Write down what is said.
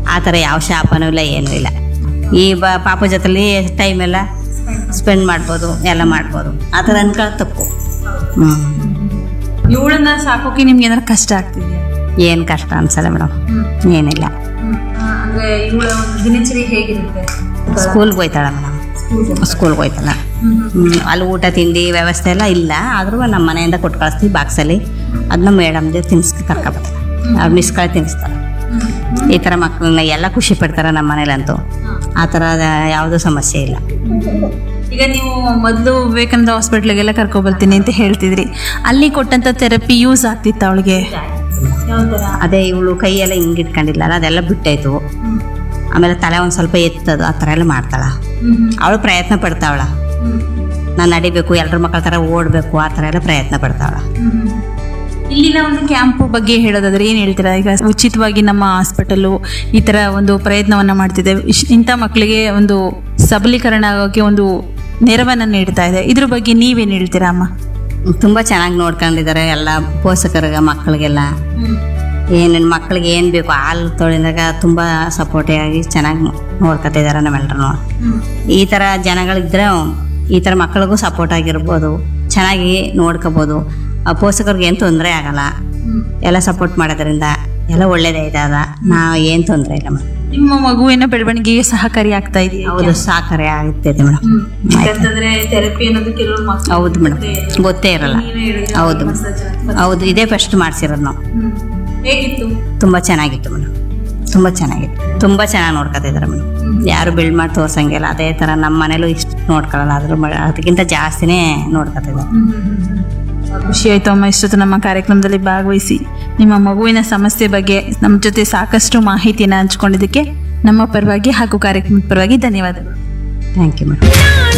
ಆ ಥರ ಯಾವ ಶಾಪನೂ ಇಲ್ಲ, ಏನೂ ಇಲ್ಲ. ಈ ಪಾಪ ಜೊತೆಲಿ ಟೈಮ್ ಎಲ್ಲ ಸ್ಪೆಂಡ್ ಮಾಡ್ಬೋದು, ಎಲ್ಲ ಮಾಡ್ಬೋದು. ಆ ಥರ ಅನ್ಕೊಳ್ಳೋ ತಪ್ಪು. ಇವಳನ್ನ ಸಾಕೋಕೆ ನಿಮ್ಗೆ ಏನಾದ್ರು ಕಷ್ಟ ಆಗ್ತಿದೆಯಾ? ಏನು ಕಷ್ಟ ಅನ್ಸಲ್ಲ ಮೇಡಮ್, ಏನಿಲ್ಲ. ಅಂದ್ರೆ ಇವಳ ದಿನಚರಿ ಹೇಗಿರುತ್ತೆ? ಸ್ಕೂಲ್ಗೆ ಹೋಯ್ತಾಳೆ ಮೇಡಮ್, ಸ್ಕೂಲ್ಗೆ ಹೋಯ್ತಾಳೆ. ಅಲ್ಲಿ ಊಟ ತಿಂಡಿ ವ್ಯವಸ್ಥೆ ಎಲ್ಲ ಇಲ್ಲ, ಆದರೂ ನಮ್ಮ ಮನೆಯಿಂದ ಕೊಟ್ಟು ಕಳಿಸ್ತೀವಿ ಬಾಕ್ಸಲ್ಲಿ. ಅದನ್ನ ಮೇಡಮ್ದು ಕರ್ಕೊಬರ್ತಾರೆ, ಅವ್ರು ಮಿಸ್ಕಳಿ ತಿನ್ನಿಸ್ತಾರೆ. ಈ ಥರ ಮಕ್ಕಳನ್ನ ಎಲ್ಲ ಖುಷಿ ಪಡ್ತಾರೆ ನಮ್ಮ ಮನೇಲಂತೂ. ಆ ಥರ ಯಾವುದೂ ಸಮಸ್ಯೆ ಇಲ್ಲ. ಈಗ ನೀವು ಮೊದಲು ವಿವೇಕಾನಂದ ಹಾಸ್ಪಿಟ್ಲಿಗೆಲ್ಲ ಕರ್ಕೊಬರ್ತೀನಿ ಅಂತ ಹೇಳ್ತಿದ್ರಿ, ಅಲ್ಲಿ ಕೊಟ್ಟಂತ ಥೆರಪಿ ಯೂಸ್ ಆಗ್ತಿತ್ತು ಅವಳಿಗೆ? ಅದೇ ಇವಳು ಕೈಯೆಲ್ಲ ಹಿಂಗೆ ಇಟ್ಕೊಂಡಿಲ್ಲ, ಅದೆಲ್ಲ ಬಿಟ್ಟಾಯ್ತು. ಆಮೇಲೆ ತಲೆ ಒಂದು ಸ್ವಲ್ಪ ಎತ್ತದು, ಆ ಥರ ಎಲ್ಲ ಮಾಡ್ತಾಳ. ಅವಳು ಪ್ರಯತ್ನ ಪಡ್ತಾವಳ, ನಾನು ನಡಿಬೇಕು, ಎಲ್ಲರ ಮಕ್ಕಳ ಥರ ಓಡಬೇಕು, ಆ ಥರ ಎಲ್ಲ ಪ್ರಯತ್ನ ಪಡ್ತಾವಳ. ಇಲ್ಲಿನ ಒಂದು ಕ್ಯಾಂಪ್ ಬಗ್ಗೆ ಹೇಳೋದಾದ್ರೆ ಏನು ಹೇಳ್ತೀರಾ? ಈಗ ಉಚಿತವಾಗಿ ನಮ್ಮ ಹಾಸ್ಪಿಟಲು ಈ ಥರ ಒಂದು ಪ್ರಯತ್ನವನ್ನು ಮಾಡ್ತಿದೆ, ಇಂಥ ಮಕ್ಕಳಿಗೆ ಒಂದು ಸಬಲೀಕರಣ ಆಗೋಕ್ಕೆ ಒಂದು ನೆರವನ್ನು ನೀಡ್ತಾ ಇದೆ. ಇದ್ರ ಬಗ್ಗೆ ನೀವೇನು ಹೇಳ್ತೀರಾ ಅಮ್ಮ? ತುಂಬ ಚೆನ್ನಾಗಿ ನೋಡ್ಕೊಂಡಿದ್ದಾರೆ ಎಲ್ಲ ಪೋಷಕರಿಗೆ, ಮಕ್ಕಳಿಗೆಲ್ಲ. ಏನೇನು ಮಕ್ಕಳಿಗೆ ಏನು ಬೇಕು ಹಾಲು ತೊಳೆದಾಗ ತುಂಬ ಸಪೋರ್ಟಿವ್ ಆಗಿ ಚೆನ್ನಾಗಿ ನೋಡ್ಕೊತಿದ್ದಾರೆ ನಮ್ಮೆಲ್ಲರೂ. ಈ ಥರ ಜನಗಳಿದ್ರೆ ಈ ಥರ ಮಕ್ಕಳಿಗೂ ಸಪೋರ್ಟ್ ಆಗಿರ್ಬೋದು, ಚೆನ್ನಾಗಿ ನೋಡ್ಕೋಬೋದು. ಪೋಷಕರಿಗೆ ಏನು ತೊಂದರೆ ಆಗಲ್ಲ, ಎಲ್ಲ ಸಪೋರ್ಟ್ ಮಾಡೋದ್ರಿಂದ ಎಲ್ಲ ಒಳ್ಳೇದಾಯ್ತದ. ನಾವು ಏನು ತೊಂದರೆ ಇಲ್ಲ ಮೇಡಮ್. ನಿಮ್ಮ ಮಗುವಿನ ಬೆಳವಣಿಗೆಗೆ ಸಹಕಾರಿ ಆಗ್ತಾ ಇದೆಯಾ? ಹೌದು, ಸಹಕಾರಿ ಆಗ್ತೈತೆ ಮೇಡಮ್. ಥೆರಪಿ ಅನ್ನೋದು ಕೆಲವು ಹೌದು ಮೇಡಮ್, ಗೊತ್ತೇ ಇರಲ್ಲ. ಹೌದು ಹೌದು, ಇದೇ ಫಸ್ಟ್ ಮಾಡಿಸಿರೋದು ನಾವು. ಹೇಗಿತ್ತು? ತುಂಬ ಚೆನ್ನಾಗಿತ್ತು ಮೇಡಮ್, ತುಂಬ ಚೆನ್ನಾಗಿತ್ತು. ತುಂಬ ಚೆನ್ನಾಗಿ ನೋಡ್ಕೊತಿದ್ದಾರೆ ಮೇಡಮ್. ಯಾರು ಬಿಲ್ಡ್ ಮಾಡಿ ತೋರ್ಸಂಗಿಲ್ಲ, ಅದೇ ಥರ ನಮ್ಮ ಮನೇಲೂ ಇಷ್ಟು ನೋಡ್ಕೊಳ್ಳಲ್ಲ, ಅದಕ್ಕಿಂತ ಜಾಸ್ತಿನೇ ನೋಡ್ಕೊತಿದ್ದಾರೆ. ಖುಷಿ ಆಯಿತು ಅಮ್ಮ, ಇಷ್ಟೊತ್ತು ನಮ್ಮ ಕಾರ್ಯಕ್ರಮದಲ್ಲಿ ಭಾಗವಹಿಸಿ ನಿಮ್ಮ ಮಗುವಿನ ಸಮಸ್ಯೆ ಬಗ್ಗೆ ನಮ್ಮ ಜೊತೆ ಸಾಕಷ್ಟು ಮಾಹಿತಿಯನ್ನು ಹಂಚ್ಕೊಂಡಿದ್ದಕ್ಕೆ ನಮ್ಮ ಪರವಾಗಿ ಹಾಗೂ ಕಾರ್ಯಕ್ರಮದ ಪರವಾಗಿ ಧನ್ಯವಾದಗಳು. Thank you madam.